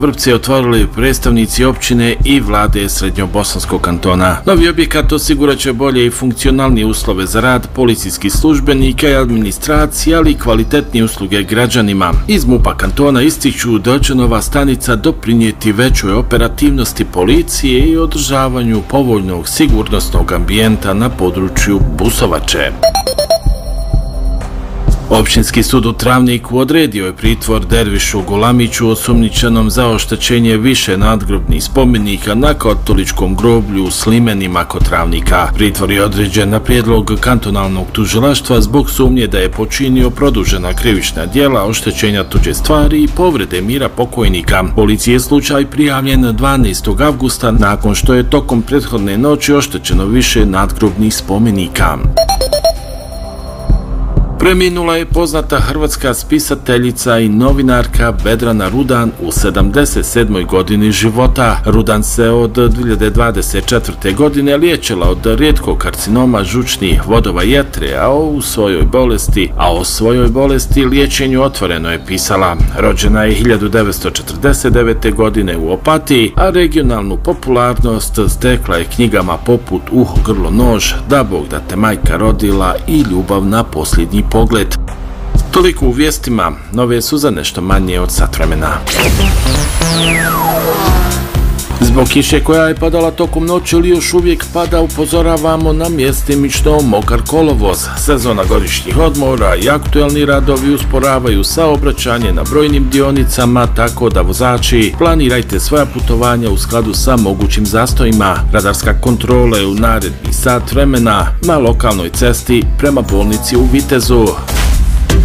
Vrpce otvorili predstavnici općine i vlade Srednjobosanskog kantona. Novi objekat osigurat će bolje i funkcionalnije uslove za rad policijskih službenika i administracije, ali i kvalitetnije usluge građanima. Iz MUP-a kantona ističu da će nova stanica doprinijeti većoj operativnosti policije i održavanju povoljnog sigurnosnog ambijenta na području Busovače. Općinski sud u Travniku odredio je pritvor Dervišu Golamiću osumnjičenom za oštećenje više nadgrobnih spomenika na katoličkom groblju u Slimenima kod Travnika. Pritvor je određen na prijedlog kantonalnog tužilaštva zbog sumnje da je počinio produžena krivična djela oštećenja tuđe stvari i povrede mira pokojnika. Policiji je slučaj prijavljen 12. avgusta nakon što je tokom prethodne noći oštećeno više nadgrobnih spomenika. Preminula je poznata hrvatska spisateljica i novinarka Vedrana Rudan u 77. godini života. Rudan se od 2024. godine liječila od rijetkog karcinoma žučnih vodova jetre, a o svojoj bolesti liječenju otvoreno je pisala. Rođena je 1949. godine u Opatiji, a regionalnu popularnost stekla je knjigama poput Uho, grlo, nož, Da Bog da te majka rodila i Ljubav na posljednji pogled. Toliko u vijestima, nove su za nešto manje od sat vremena. Zbog kiše koja je padala tokom noći ili još uvijek pada, upozoravamo na mjestimično mokar kolovoz. Sezona godišnjih odmora i aktualni radovi usporavaju saobraćanje na brojnim dionicama, tako da vozači planirajte svoja putovanja u skladu sa mogućim zastojima. Radarska kontrola je u naredni sat vremena na lokalnoj cesti prema bolnici u Vitezu.